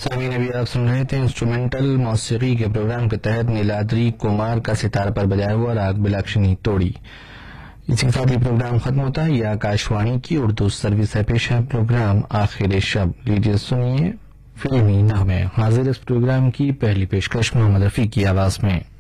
सामीन अभी आप सुन रहे थे इंस्ट्रूमेंटल मौसीकी के प्रोग्राम के तहत नीलाद्री कुमार का सितार पर बजाया हुआ राग बिलाक्षणी तोड़ी। इसी के साथ ये प्रोग्राम खत्म होता है। यह आकाशवाणी की उर्दू सर्विस है। पेश है प्रोग्राम आखिर शब। लीजिए सुनिए फिल्मी नगमे। हाजिर इस प्रोग्राम की पहली पेशकश मोहम्मद रफी की आवाज में।